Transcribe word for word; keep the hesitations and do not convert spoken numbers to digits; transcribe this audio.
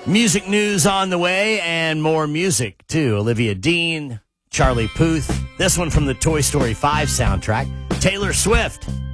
Music news on the way and more music, too. Olivia Dean, Charlie Puth. This one from the Toy Story five soundtrack. Taylor Swift.